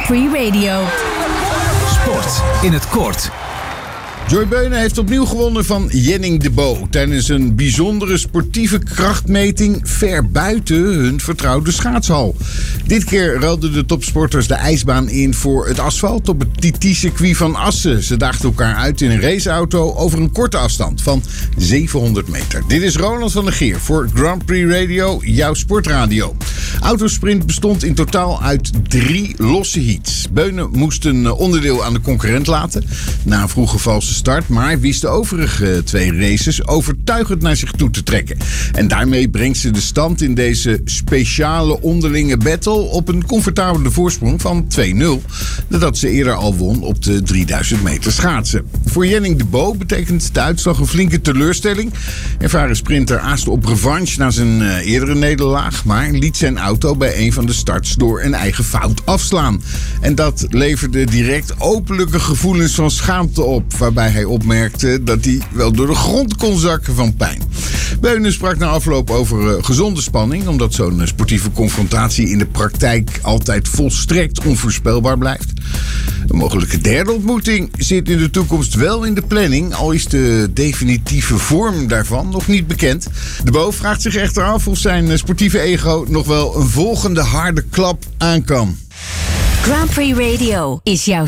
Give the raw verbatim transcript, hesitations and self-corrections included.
Prix Radio. Sport in het kort. Joy Beunen heeft opnieuw gewonnen van Jenning de Bo tijdens een bijzondere sportieve krachtmeting ver buiten hun vertrouwde schaatshal. Dit keer ruilden de topsporters de ijsbaan in voor het asfalt op het T T-circuit van Assen. Ze daagden elkaar uit in een raceauto over een korte afstand van zevenhonderd meter. Dit is Ronald van der Geer voor Grand Prix Radio, jouw sportradio. Autosprint bestond in totaal uit drie losse heats. Beunen moest een onderdeel aan de concurrent laten na een vroege valse start, maar wist de overige twee races overtuigend naar zich toe te trekken. En daarmee brengt ze de stand in deze speciale onderlinge battle op een comfortabele voorsprong van twee nul, nadat ze eerder al won op de drieduizend meter schaatsen. Voor Jenning de Bo betekent de uitslag een flinke teleurstelling. Ervaren sprinter aaste op revanche na zijn uh, eerdere nederlaag, maar liet zijn auto bij een van de starts door een eigen fout afslaan. En dat leverde direct openlijke gevoelens van schaamte op, waarbij hij opmerkte dat hij wel door de grond kon zakken van pijn. Beunen sprak na afloop over uh, gezonde spanning, omdat zo'n uh, sportieve confrontatie in de praktijk altijd volstrekt onvoorspelbaar blijft. Een mogelijke derde ontmoeting zit in de toekomst wel in de planning, al is de definitieve vorm daarvan nog niet bekend. De Bo vraagt zich echter af of zijn uh, sportieve ego nog wel een volgende harde klap aan kan. Grand Prix Radio is jouw